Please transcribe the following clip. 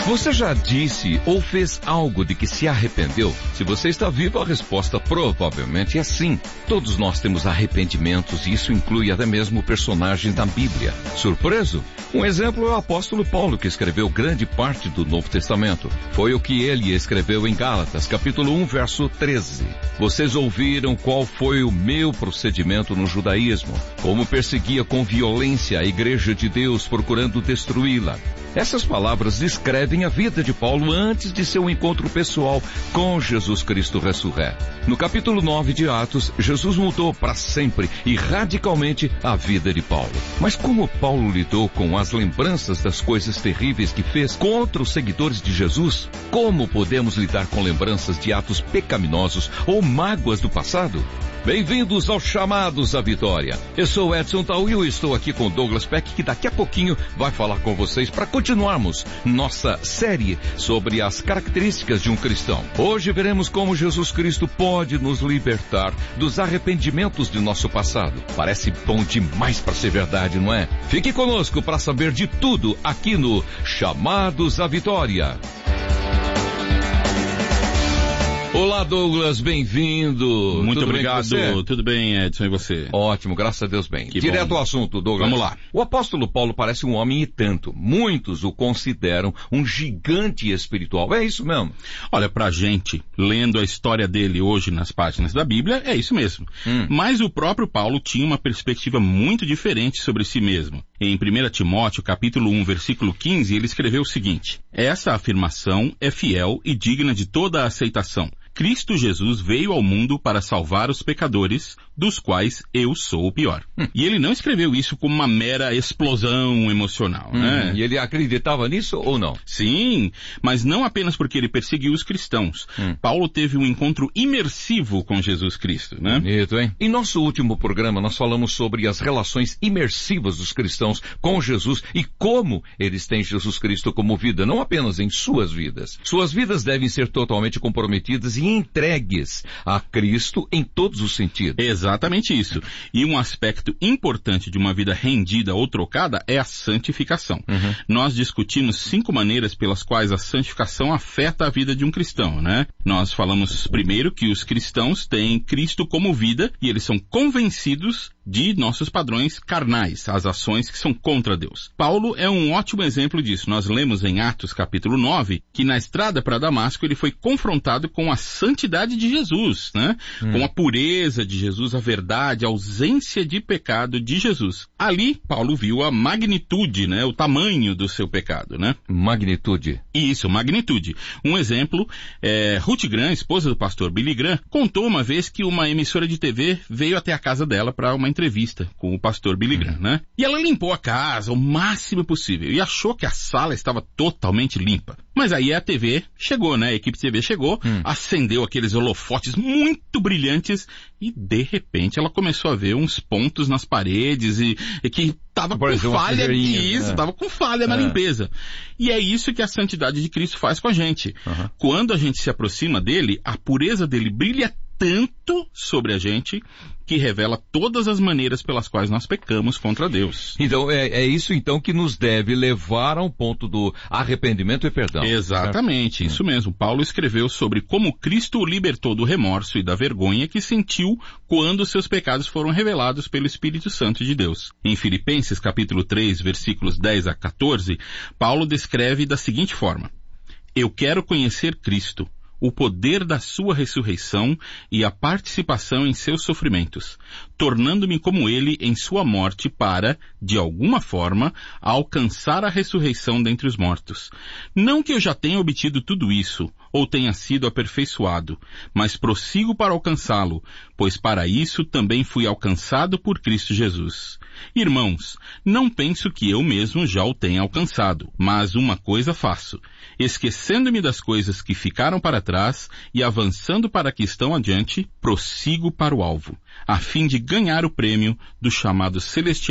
Você já disse ou fez algo de que se arrependeu? Se você está vivo, a resposta provavelmente é sim. Todos nós temos arrependimentos e isso inclui até mesmo personagens da Bíblia. Surpreso? Um exemplo é o apóstolo Paulo, que escreveu grande parte do Novo Testamento. Foi o que ele escreveu em Gálatas, capítulo 1, verso 13. Vocês ouviram qual foi o meu procedimento no judaísmo, como perseguia com violência a igreja de Deus, procurando destruí-la. Essas palavras descrevem a vida de Paulo antes de seu encontro pessoal com Jesus Cristo ressurreto. No capítulo 9 de Atos, Jesus mudou para sempre e radicalmente a vida de Paulo. Mas como Paulo lidou com as lembranças das coisas terríveis que fez contra os seguidores de Jesus? Como podemos lidar com lembranças de atos pecaminosos ou mágoas do passado? Bem-vindos aos Chamados à Vitória. Eu sou Edson Tauil e estou aqui com Douglas Peck, que daqui a pouquinho vai falar com vocês para continuarmos nossa série sobre as características de um cristão. Hoje veremos como Jesus Cristo pode nos libertar dos arrependimentos de nosso passado. Parece bom demais para ser verdade, não é? Fique conosco para saber de tudo aqui no Chamados à Vitória. Olá, Douglas, bem-vindo. Muito obrigado. Tudo bem, Edson, e você? Ótimo, graças a Deus bem. Direto ao assunto, Douglas. Vamos lá. O apóstolo Paulo parece um homem e tanto. Muitos o consideram um gigante espiritual. É isso mesmo? Olha, pra gente, lendo a história dele hoje nas páginas da Bíblia, é isso mesmo. Mas o próprio Paulo tinha uma perspectiva muito diferente sobre si mesmo. Em 1 Timóteo, capítulo 1, versículo 15, ele escreveu o seguinte: essa afirmação é fiel e digna de toda a aceitação. Cristo Jesus veio ao mundo para salvar os pecadores, dos quais eu sou o pior. E ele não escreveu isso como uma mera explosão emocional, né? E ele acreditava nisso ou não? Sim, mas não apenas porque ele perseguiu os cristãos. Paulo teve um encontro imersivo com Jesus Cristo, né? Bonito, hein? Em nosso último programa, nós falamos sobre as relações imersivas dos cristãos com Jesus e como eles têm Jesus Cristo como vida, não apenas em suas vidas. Suas vidas devem ser totalmente comprometidas e entregues a Cristo em todos os sentidos. Exatamente isso. E um aspecto importante de uma vida rendida ou trocada é a santificação. Nós discutimos 5 maneiras pelas quais a santificação afeta a vida de um cristão, né? Nós falamos primeiro que os cristãos têm Cristo como vida e eles são convencidos de nossos padrões carnais, as ações que são contra Deus. Paulo é um ótimo exemplo disso. Nós lemos em Atos capítulo 9 que na estrada para Damasco ele foi confrontado com a santidade de Jesus, né? Com a pureza de Jesus, a verdade, a ausência de pecado de Jesus. Ali, Paulo viu a magnitude, né? O tamanho do seu pecado, né? Magnitude. Isso, magnitude. Um exemplo, Ruth Graham, esposa do pastor Billy Graham, contou uma vez que uma emissora de TV veio até a casa dela para uma entrevista com o pastor Billy Graham, né? E ela limpou a casa o máximo possível e achou que a sala estava totalmente limpa. Mas aí a TV chegou, né? A equipe de TV chegou, acendeu aqueles holofotes muito brilhantes e, de repente, ela começou a ver uns pontos nas paredes e que tava com falha, tava com falha na limpeza. E é isso que a santidade de Cristo faz com a gente. Quando a gente se aproxima dele, a pureza dele brilha tanto sobre a gente que revela todas as maneiras pelas quais nós pecamos contra Deus. Então, é isso então que nos deve levar ao ponto do arrependimento e perdão. Exatamente, isso mesmo. Paulo escreveu sobre como Cristo o libertou do remorso e da vergonha que sentiu quando seus pecados foram revelados pelo Espírito Santo de Deus. Em Filipenses capítulo 3, versículos 10 a 14, Paulo descreve da seguinte forma: eu quero conhecer Cristo, o poder da sua ressurreição e a participação em seus sofrimentos, tornando-me como ele em sua morte para, de alguma forma, alcançar a ressurreição dentre os mortos. Não que eu já tenha obtido tudo isso, ou tenha sido aperfeiçoado, mas prossigo para alcançá-lo, pois para isso também fui alcançado por Cristo Jesus. Irmãos, não penso que eu mesmo já o tenha alcançado, mas uma coisa faço, esquecendo-me das coisas que ficaram para trás e avançando para que estão adiante, prossigo para o alvo, a fim de ganhar o prêmio do chamado celestial